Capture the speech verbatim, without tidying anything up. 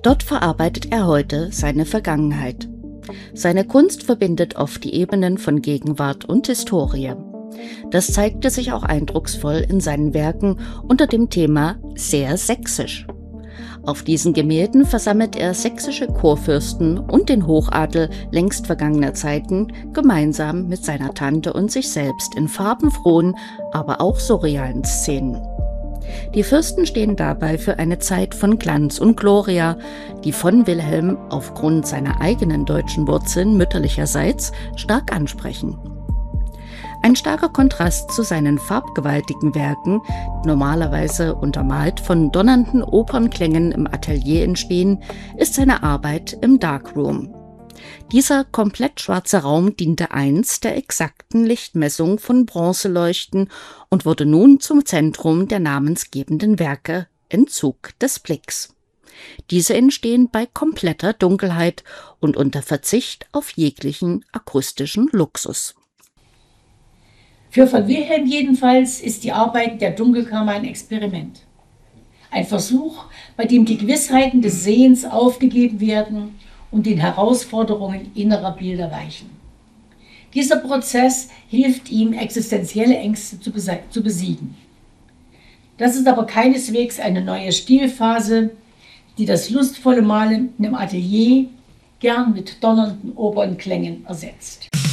Dort verarbeitet er heute seine Vergangenheit. Seine Kunst verbindet oft die Ebenen von Gegenwart und Historie. Das zeigte sich auch eindrucksvoll in seinen Werken unter dem Thema »Sehr sächsisch«. Auf diesen Gemälden versammelt er sächsische Kurfürsten und den Hochadel längst vergangener Zeiten gemeinsam mit seiner Tante und sich selbst in farbenfrohen, aber auch surrealen Szenen. Die Fürsten stehen dabei für eine Zeit von Glanz und Gloria, die von Wilhelm aufgrund seiner eigenen deutschen Wurzeln mütterlicherseits stark ansprechen. Ein starker Kontrast zu seinen farbgewaltigen Werken, normalerweise untermalt von donnernden Opernklängen im Atelier entstehen, ist seine Arbeit im Darkroom. Dieser komplett schwarze Raum diente einst der exakten Lichtmessung von Bronzeleuchten und wurde nun zum Zentrum der namensgebenden Werke Entzug des Blicks. Diese entstehen bei kompletter Dunkelheit und unter Verzicht auf jeglichen akustischen Luxus. Für von Wilhelm jedenfalls ist die Arbeit der Dunkelkammer ein Experiment. Ein Versuch, bei dem die Gewissheiten des Sehens aufgegeben werden und den Herausforderungen innerer Bilder weichen. Dieser Prozess hilft ihm, existenzielle Ängste zu, zu besiegen. Das ist aber keineswegs eine neue Stilphase, die das lustvolle Malen im Atelier gern mit donnernden Opernklängen ersetzt.